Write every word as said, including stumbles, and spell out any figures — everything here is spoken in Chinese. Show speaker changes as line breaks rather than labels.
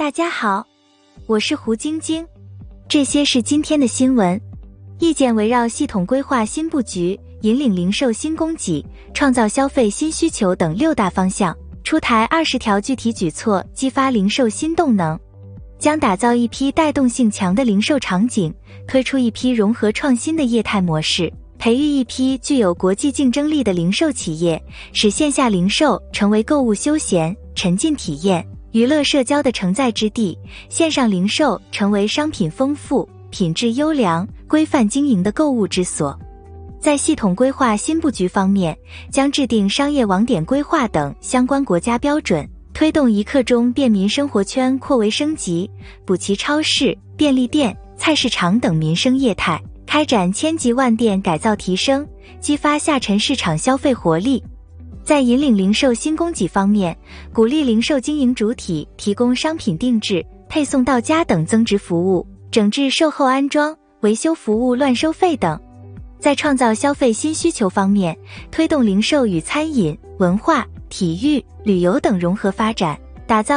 大家好，我是胡晶晶，这些是今天的新闻。意见围绕系统规划新布局、引领零售新供给、创造消费新需求等六大方向，出台二十条具体举措，激发零售新动能，将打造一批带动性强的零售场景，推出一批融合创新的业态模式，培育一批具有国际竞争力的零售企业，使线下零售成为购物休闲、沉浸体验、娱乐社交的承载之地，线上零售成为商品丰富、品质优良、规范经营的购物之所。在系统规划新布局方面，将制定商业网点规划等相关国家标准，推动一刻钟便民生活圈扩围升级，补齐超市、便利店、菜市场等民生业态，开展千级万店改造提升，激发下沉市场消费活力。在引领零售新供给方面，鼓励零售经营主体提供商品定制、配送到家等增值服务，整治售后安装、维修服务乱收费等。在创造消费新需求方面，推动零售与餐饮、文化、体育、旅游等融合发展，打造